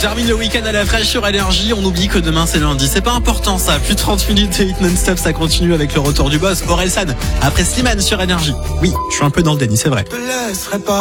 termine le week-end à la fraîche sur Énergie. On oublie que demain c'est lundi. C'est pas important ça. Plus de 30 minutes de hit non-stop. Ça continue avec le retour du boss Orelsan. Après Slimane sur Énergie. Oui, je suis un peu dans le déni, c'est vrai. Je te laisserai pas.